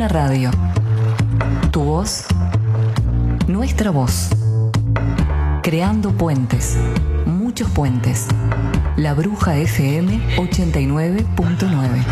Una radio. Tu voz, nuestra voz. Creando puentes, muchos puentes. La Bruja FM 89.9.